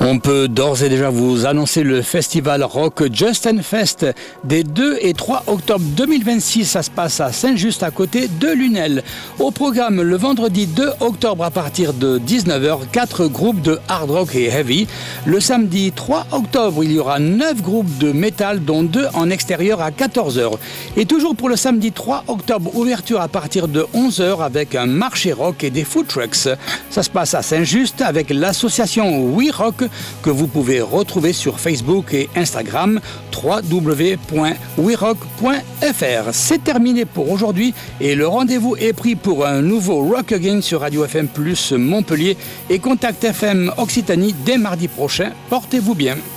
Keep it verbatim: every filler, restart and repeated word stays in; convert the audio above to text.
On peut d'ores et déjà vous annoncer le festival rock Just and Fest des deux et trois octobre deux mille vingt-six. Ça se passe à Saint-Just à côté de Lunel. Au programme le vendredi deux octobre à partir de dix-neuf heures, quatre groupes de hard rock et heavy. Le samedi trois octobre, il y aura neuf groupes de métal dont deux en extérieur à quatorze heures. Et toujours pour le samedi trois octobre, ouverture à partir de onze heures avec un marché rock et des food trucks. Ça se passe à Saint-Just avec l'association We Rock que vous pouvez retrouver sur Facebook et Instagram w w w point we rock point f r. C'est terminé pour aujourd'hui et le rendez-vous est pris pour un nouveau Rock Again sur Radio F M Plus Montpellier et Contact F M Occitanie dès mardi prochain. Portez-vous bien.